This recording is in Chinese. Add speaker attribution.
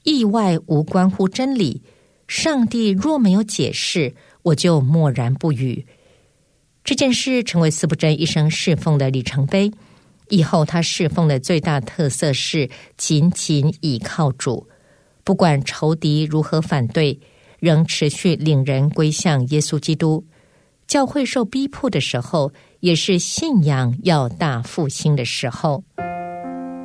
Speaker 1: 意外无关乎真理，上帝若没有解释，我就默然不语。这件事成为司布真一生侍奉的里程碑。以后他侍奉的最大特色是紧紧倚靠主，不管仇敌如何反对，仍持续领人归向耶稣基督。教会受逼迫的时候，也是信仰要大复兴的时候。